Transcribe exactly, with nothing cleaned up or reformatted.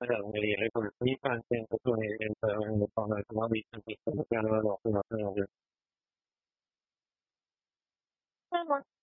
magari le cose di infanzia in persone entrano come visto in questo piano dopo,